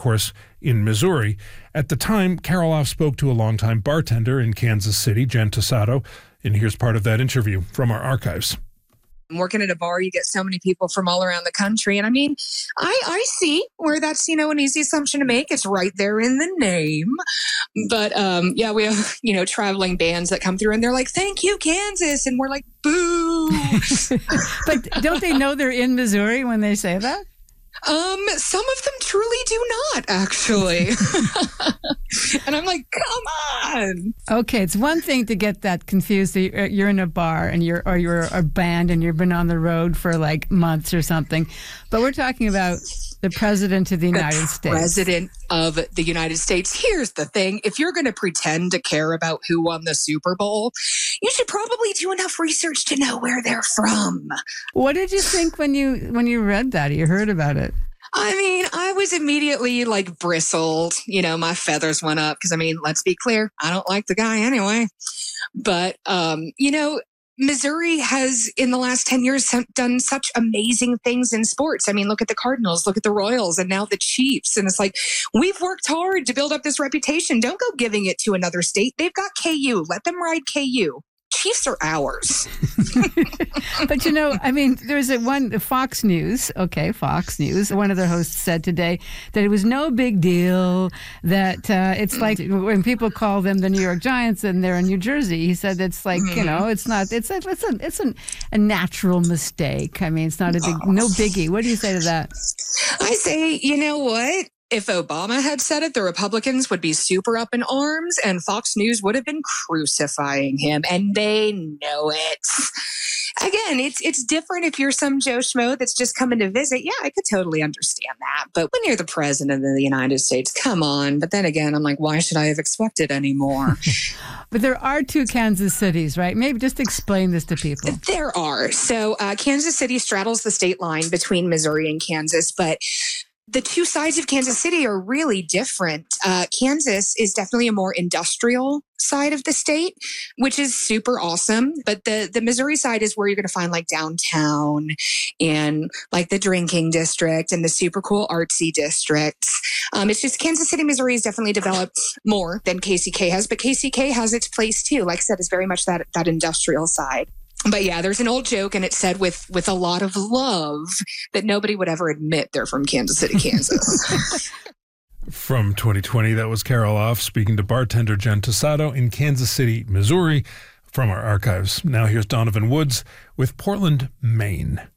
course, in Missouri. At the time, Karoloff spoke to a longtime bartender in Kansas City, Jen Tosado, and here's part of that interview from our archives. Working at a bar, you get so many people from all around the country. And I mean, I see where that's, an easy assumption to make. It's right there in the name. But we have, traveling bands that come through and they're like, thank you, Kansas. And we're like, boo. But don't they know they're in Missouri when they say that? Some of them truly do not, actually. And I'm like, come on. Okay, it's one thing to get that confused. You're in a bar and you're a band and you've been on the road for like months or something. But we're talking about the President of the United States. President of the United States. Here's the thing. If you're going to pretend to care about who won the Super Bowl, you should probably do enough research to know where they're from. What did you think when you read that? You heard about it? I mean, I was immediately like bristled. My feathers went up because, let's be clear, I don't like the guy anyway. But, Missouri has, in the last 10 years, done such amazing things in sports. Look at the Cardinals, look at the Royals, and now the Chiefs. And it's like, we've worked hard to build up this reputation. Don't go giving it to another state. They've got KU. Let them ride KU. Chiefs are ours. But there's Fox News. Okay, Fox News. One of their hosts said today that it was no big deal, that it's like when people call them the New York Giants and they're in New Jersey. He said it's like, it's not, it's a natural mistake. It's not no biggie. What do you say to that? I say, you know what? If Obama had said it, the Republicans would be super up in arms and Fox News would have been crucifying him. And they know it. Again, it's different if you're some Joe Schmo that's just coming to visit. Yeah, I could totally understand that. But when you're the president of the United States, come on. But then again, I'm like, why should I have expected any more? But there are two Kansas cities, right? Maybe just explain this to people. There are. So Kansas City straddles the state line between Missouri and Kansas, but the two sides of Kansas City are really different. Kansas is definitely a more industrial side of the state, which is super awesome. But the Missouri side is where you're going to find like downtown and like the drinking district and the super cool artsy districts. It's just Kansas City, Missouri has definitely developed more than KCK has, but KCK has its place too. Like I said, it's very much that industrial side. But yeah, there's an old joke, and it's said with a lot of love that nobody would ever admit they're from Kansas City, Kansas. From 2020, that was Karoloff speaking to bartender Jen Tosado in Kansas City, Missouri, from our archives. Now here's Donovan Woods with Portland, Maine.